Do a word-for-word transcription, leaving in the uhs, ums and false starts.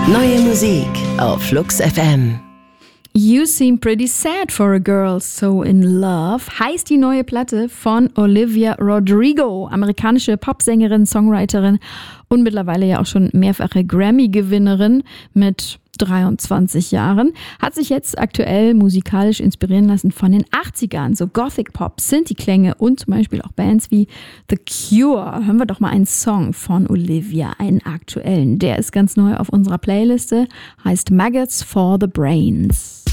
Neue Musik auf Flux F M. You Seem Pretty Sad for a Girl So in Love heißt die neue Platte von Olivia Rodrigo, amerikanische Popsängerin, Songwriterin und mittlerweile ja auch schon mehrfache Grammy-Gewinnerin mit dreiundzwanzig Jahren, hat sich jetzt aktuell musikalisch inspirieren lassen von den achtzigern, so Gothic Pop, Synthie-Klänge und zum Beispiel auch Bands wie The Cure. Hören wir doch mal einen Song von Olivia, einen aktuellen. Der ist ganz neu auf unserer Playliste, heißt Maggots for the Brains.